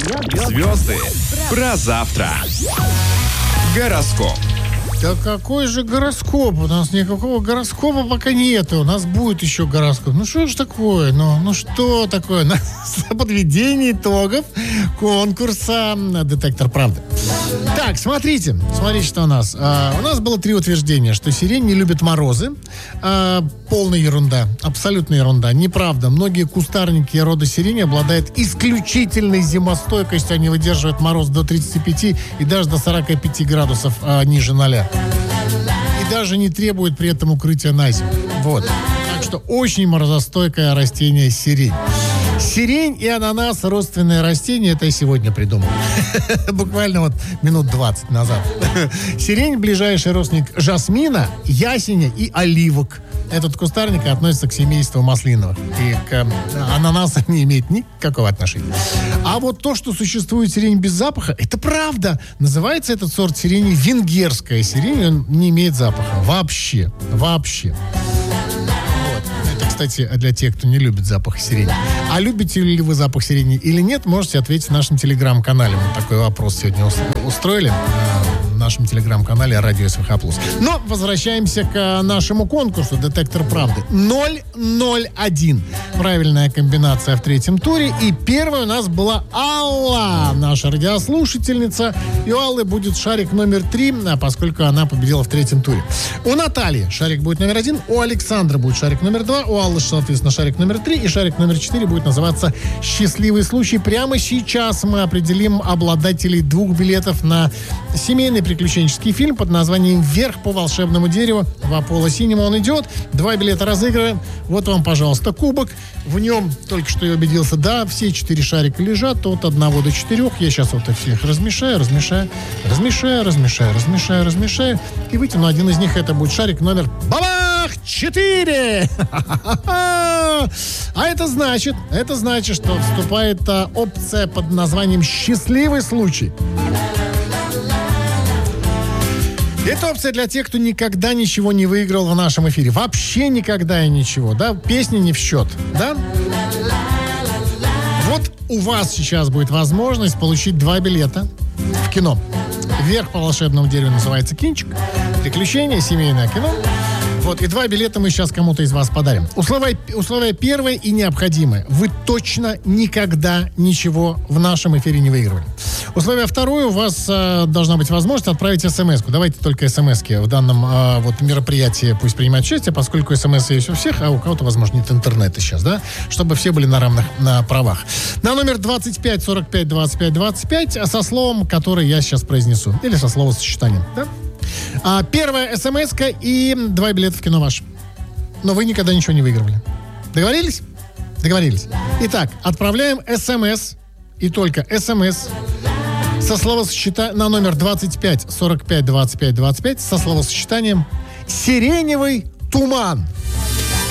Звезды про завтра. Гороскоп. Да какой же гороскоп? У нас никакого гороскопа пока нету. У нас будет еще гороскоп. Ну что ж такое? Ну что такое? Подведение итогов конкурса «Детектор правды». Так, смотрите, что у нас. У нас было 3 утверждения, что сирень не любит морозы. Полная ерунда, абсолютная ерунда. Неправда. Многие кустарники рода сирени обладают исключительной зимостойкостью. Они выдерживают мороз до 35 и даже до 45 градусов ниже 0. И даже не требуют при этом укрытия на зиму. Вот. Так что очень морозостойкое растение сирень. Сирень и ананас — родственные растения. Это я сегодня придумал. Буквально вот минут 20 назад. Сирень — ближайший родственник жасмина, ясеня и оливок. Этот кустарник относится к семейству маслиновых. И к ананасам не имеет никакого отношения. А вот то, что существует сирень без запаха, это правда. Называется этот сорт сирени венгерская сирень. Он не имеет запаха. Вообще. Кстати, для тех, кто не любит запах сирени. А любите ли вы запах сирени или нет, можете ответить в нашем телеграм-канале. Мы такой вопрос сегодня устроили в нашем телеграм-канале «Радио СВХ+». Но возвращаемся к нашему конкурсу «Детектор правды». 001. Правильная комбинация в 3-м туре. И первой у нас была Алла, наша радиослушательница. И у Аллы будет шарик номер 3, поскольку она победила в 3-м туре. У Натальи шарик будет номер 1, у Александра будет шарик номер 2, у Аллы, соответственно, шарик номер 3, и шарик номер 4 будет называться «Счастливый случай». Прямо сейчас мы определим обладателей 2 билетов на семейный приключенческий фильм под названием «Вверх по волшебному дереву». В Аполло Синема он идет. 2 билета разыгрываем. Вот вам, пожалуйста, кубок. В нем, только что я убедился, да, все 4 шарика лежат от 1 до 4. Я сейчас вот их всех размешаю. И вытяну один из них. Это будет шарик номер 4. А это значит, что вступает опция под названием «Счастливый случай». Это опция для тех, кто никогда ничего не выиграл в нашем эфире. Вообще никогда и ничего, да? Песни не в счет, да? Вот у вас сейчас будет возможность получить 2 билета в кино. «Вверх по волшебному дереву» называется кинчик. «Приключения», семейное кино. Вот, и 2 билета мы сейчас кому-то из вас подарим. Условие первое и необходимое. Вы точно никогда ничего в нашем эфире не выигрывали. Условие второе. У вас должна быть возможность отправить смс-ку. Давайте только смс-ки в данном мероприятии пусть принимают участие, поскольку смс есть у всех, а у кого-то, возможно, нет интернета сейчас, да? Чтобы все были на равных правах. На номер 25 45 25 25 со словом, которое я сейчас произнесу. Или со словосочетанием, да? Первая смс-ка и 2 билета в кино ваш. Но вы никогда ничего не выигрывали. Договорились? Договорились. Итак, отправляем смс и только смс со словосочетанием на номер 25 45 25 25 со словосочетанием «Сиреневый туман».